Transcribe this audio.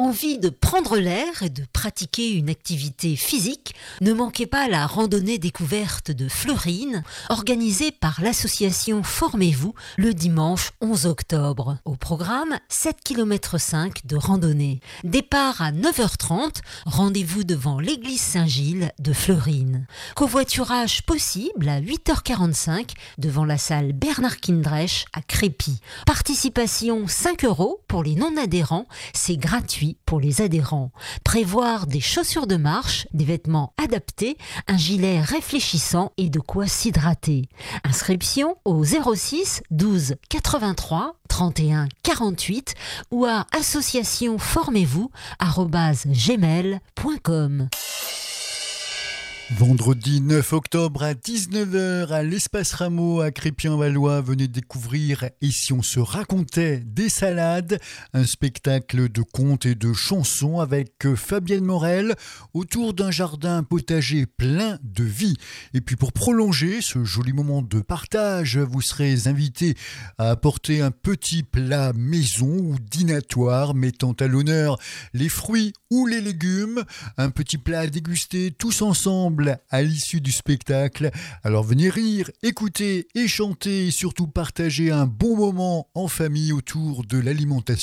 Envie de prendre l'air et de pratiquer une activité physique? Ne manquez pas la randonnée découverte de Fleurines, organisée par l'association Formez-vous le dimanche 11 octobre. Au programme, 7 km 5 de randonnée. Départ à 9h30, rendez-vous devant l'église Saint-Gilles de Fleurines. Covoiturage possible à 8h45 devant la salle Bernard Kindrech à Crépy. Participation 5 € pour les non-adhérents, c'est gratuit pour les adhérents. Prévoir des chaussures de marche, des vêtements adaptés, un gilet réfléchissant et de quoi s'hydrater. Inscription au 06 12 83 31 48 ou à associationformez-vous@gmail.com. Vendredi 9 octobre à 19h à l'Espace Rameau à Crépy-en-Valois, venez découvrir Et si on se racontait des salades, un spectacle de contes et de chansons avec Fabienne Morel autour d'un jardin potager plein de vie. Et puis pour prolonger ce joli moment de partage, vous serez invité à apporter un petit plat maison ou dînatoire mettant à l'honneur les fruits ou les légumes, un petit plat à déguster tous ensemble à l'issue du spectacle. Alors venez rire, écouter et chanter et surtout partager un bon moment en famille autour de l'alimentation.